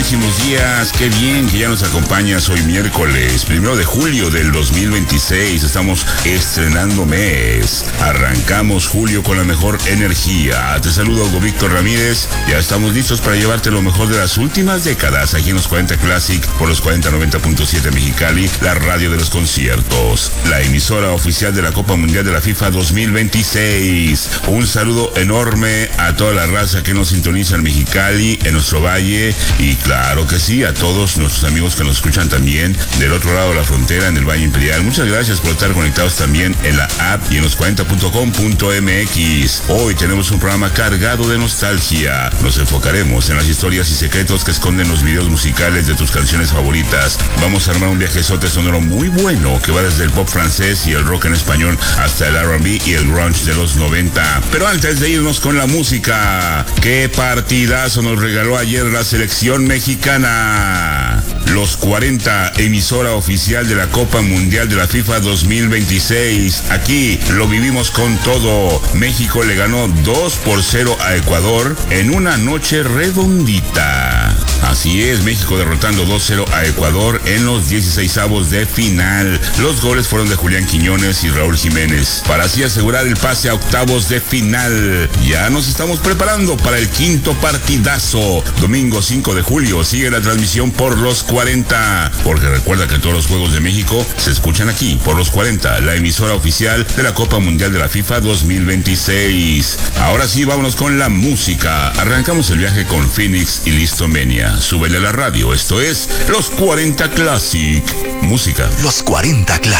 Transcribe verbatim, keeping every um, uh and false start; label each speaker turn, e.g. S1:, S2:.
S1: buenísimos días. Qué bien que ya nos acompañas hoy miércoles, primero de julio del dos mil veintiséis. Estamos estrenando mes. Arrancamos julio con la mejor energía. Te saludo, Hugo Víctor Ramírez. Ya estamos listos para llevarte lo mejor de las últimas décadas aquí en los cuarenta Classic por los cuarenta noventa punto siete Mexicali, la radio de los conciertos, la emisora oficial de la Copa Mundial de la FIFA dos mil veintiséis. Un saludo enorme a toda la raza que nos sintoniza en Mexicali, en nuestro valle, y claro que sí, a todos nuestros amigos que nos escuchan también del otro lado de la frontera, en el Valle Imperial. Muchas gracias por estar conectados también en la app y en los cuarenta punto com punto m x. Hoy tenemos un programa cargado de nostalgia. Nos enfocaremos en las historias y secretos que esconden los videos musicales de tus canciones favoritas. Vamos a armar un viajezote sonoro muy bueno que va desde el pop francés y el rock en español hasta el R and B y el grunge de los noventa. Pero antes de irnos con la música, ¿qué partidazo nos regaló ayer la selección mexicana? Los cuarenta, emisora oficial de la Copa Mundial de la FIFA dos mil veintiséis. Aquí lo vivimos con todo. México le ganó dos por cero a Ecuador en una noche redondita. Así es, México derrotando dos cero a Ecuador en los dieciseisavos de final. Los goles fueron de Julián Quiñones y Raúl Jiménez, para así asegurar el pase a octavos de final. Ya nos estamos preparando para el quinto partidazo. Domingo cinco de julio sigue la transmisión por los cuarenta, porque recuerda que todos los juegos de México se escuchan aquí por los cuarenta, la emisora oficial de la Copa Mundial de la FIFA dos mil veintiséis. Ahora sí, vámonos con la música. Arrancamos el viaje con Phoenix y Listomania. Súbele a la radio, esto es Los cuarenta Classic. Música.
S2: Los cuarenta Classic.